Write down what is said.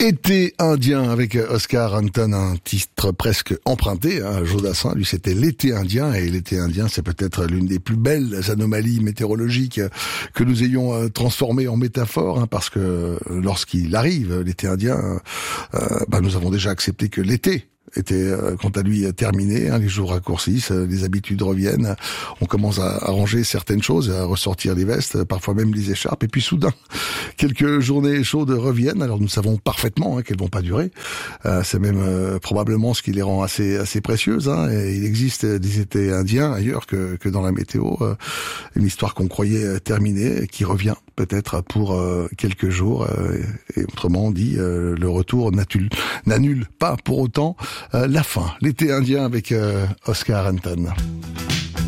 Été indien avec Oscar Anton, un titre presque emprunté à Jodassin. Lui, c'était l'été indien, et l'été indien, c'est peut-être l'une des plus belles anomalies météorologiques que nous ayons transformées en métaphore, parce que lorsqu'il arrive, l'été indien, nous avons déjà accepté que l'été était quant à lui terminé, les jours raccourcissent, les habitudes reviennent, on commence à ranger certaines choses, à ressortir les vestes, parfois même les écharpes, et puis soudain, quelques journées chaudes reviennent. Alors nous savons parfaitement qu'elles vont pas durer, c'est même probablement ce qui les rend assez précieuses, et il existe des étés indiens ailleurs que dans la météo, une histoire qu'on croyait terminée, qui revient peut-être pour quelques jours, et autrement dit, le retour n'annule pas pour autant la fin. L'été indien avec Oscar Anton.